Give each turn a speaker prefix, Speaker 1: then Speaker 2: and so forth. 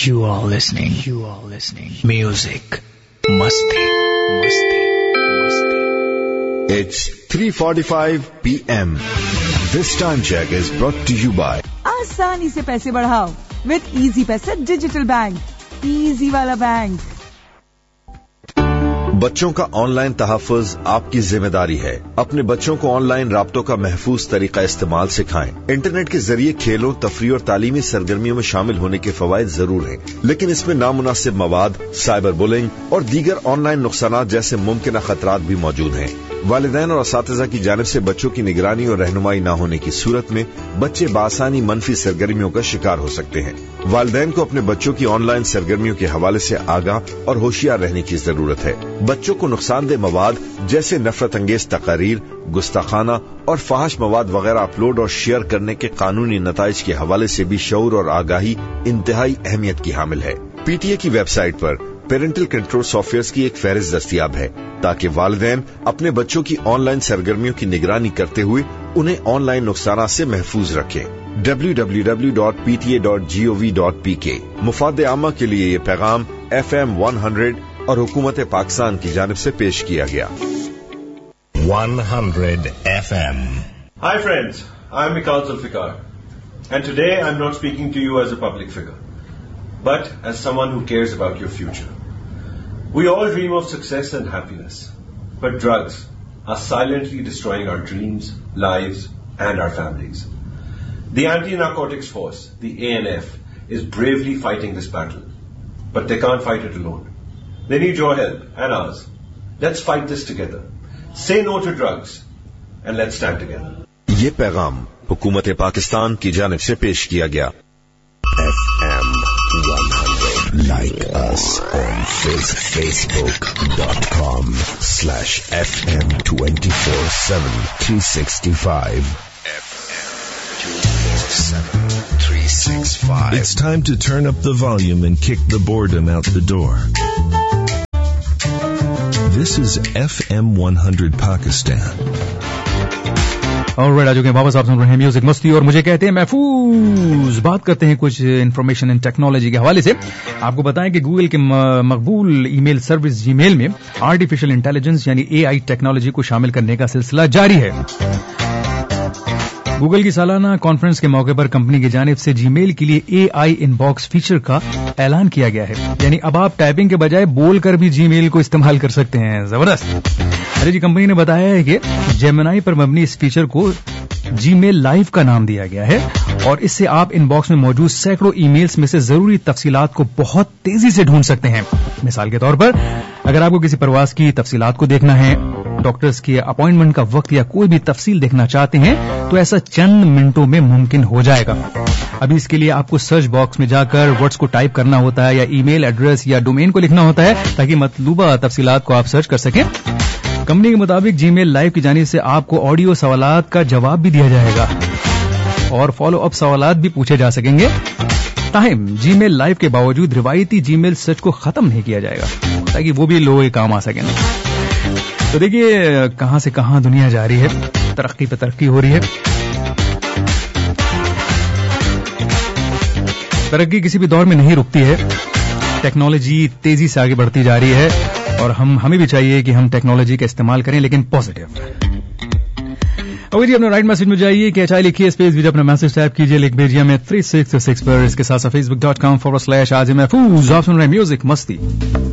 Speaker 1: You are listening. Music. Masti.
Speaker 2: It's 3:45 p.m. This time check is brought to you by
Speaker 3: आसानी से पैसे बढ़ाओ with Easy पैसे digital bank. Easy वाला bank.
Speaker 2: बच्चों का ऑनलाइन तहफ़्फ़ुज़ आपकी जिम्मेदारी है. अपने बच्चों को ऑनलाइन राब्तों का महफूज तरीका इस्तेमाल सिखाएं. इंटरनेट के जरिए खेलों, तफरीह और तालीमी सरगर्मियों में शामिल होने के फवायद जरूर हैं, लेकिन इसमें नामुनासिब मवाद, साइबर बुलिंग और दीगर ऑनलाइन नुकसानात जैसे मुमकिन खतरात भी मौजूद हैं. वालिदैन और असातिज़ा की जानिब से बच्चों की निगरानी और रहनुमाई न होने की सूरत में बच्चे बासानी मनफी सरगर्मियों का शिकार हो सकते हैं. वालिदैन को अपने बच्चों की ऑनलाइन सरगर्मियों के हवाले से आगाह और होशियार रहने की जरूरत है. बच्चों को नुकसानदेह मवाद जैसे नफरत अंगेज तकारीर, गुस्ताखाना और फहाश मवाद वगैरह अपलोड और शेयर करने के कानूनी नताइज के हवाले से भी शऊर और आगाही इंतहाई अहमियत की हामिल है. पीटीए की वेबसाइट पर पेरेंटल कंट्रोल सॉफ्टवेयर की एक फहरिस्त दस्तयाब है ताकि वालिदैन अपने बच्चों की ऑनलाइन सरगर्मियों की निगरानी करते हुए उन्हें ऑनलाइन नुकसानात से महफूज रखें. www.pta.gov.pk. मुफाद आमा के लिए ये पैगाम FM 100 और हुकूमत पाकिस्तान की जानिब से पेश किया गया.
Speaker 4: 100 FM.
Speaker 5: Hi friends, I am Mikal Zulfikar, and today I am not speaking to you as a public figure, but as someone who cares about your future. We all dream of success and happiness, but drugs are silently destroying our dreams, lives, and our families. The Anti-Narcotics Force, the ANF, is bravely fighting this battle, but they can't fight it alone. They need your help and ours. Let's fight this together. Say no to drugs and let's stand together.
Speaker 2: ये पैगाम हुकूमत पाकिस्तान की जानिब से पेश किया गया. FM 100. Like us on Facebook.com/FM 24/7 365. FM 24/7 365.
Speaker 6: It's time to turn up the volume and kick the boredom out the door. This is FM 100 Pakistan.
Speaker 7: Alright, आ चुके हैं वापस. आप सुन रहे हैं म्यूजिक मस्ती और मुझे कहते हैं महफूज. बात करते हैं कुछ इंफॉर्मेशन एंड टेक्नोलॉजी के हवाले से. आपको बताएं कि गूगल के मकबूल ईमेल सर्विस जीमेल में आर्टिफिशियल इंटेलिजेंस यानी AI टेक्नोलॉजी को शामिल करने का सिलसिला जारी है. गूगल की सालाना कॉन्फ्रेंस के मौके पर कंपनी की जानिब से जीमेल के लिए AI इनबॉक्स फीचर का ऐलान किया गया है. यानी अब आप टाइपिंग के बजाय बोलकर भी जीमेल को इस्तेमाल कर सकते हैं. जबरदस्त. अरे जी, कंपनी ने बताया है कि जेमिनाई पर मबनी इस फीचर को जीमेल लाइव का नाम दिया गया है और इससे आप इनबॉक्स में मौजूद सैकड़ों ईमेल्स में से जरूरी तफसीलात को बहुत तेजी से ढूंढ सकते हैं. मिसाल के तौर पर अगर आपको किसी प्रवास की तफसीलात को देखना है, डॉक्टर्स के अपॉइंटमेंट का वक्त या कोई भी तफसील देखना चाहते हैं तो ऐसा चंद मिनटों में मुमकिन हो जाएगा. अभी इसके लिए आपको सर्च बॉक्स में जाकर वर्ड्स को टाइप करना होता है या ईमेल एड्रेस या डोमेन को लिखना होता है ताकि मतलूबा तफसीलात को आप सर्च कर सकें. कंपनी के मुताबिक जीमेल लाइव की जानिब से आपको ऑडियो सवालात का जवाब भी दिया जाएगा और फॉलो अप सवालात भी पूछे जा सकेंगे. ताहिम जीमेल लाइव के बावजूद रिवायती जीमेल सर्च को खत्म नहीं किया जाएगा ताकि वो भी लोगों के काम आ सकें. तो देखिए कहां से कहां दुनिया जा रही है, तरक्की पे तरक्की हो रही है. तरक्की किसी भी दौर में नहीं रुकती है. टेक्नोलॉजी तेजी से आगे बढ़ती जा रही है और हमें भी चाहिए कि हम टेक्नोलॉजी का इस्तेमाल करें, लेकिन पॉजिटिव. जी अपने राइट मैसेज में जाइए कि अच्छा लिखिए स्पेस भी अपना मैसेज टाइप कीजिए, लिख भेजिए हमें 366 पर. इसके साथ Facebook.com/आज महफूज. आप सुन रहे हैं म्यूजिक मस्ती.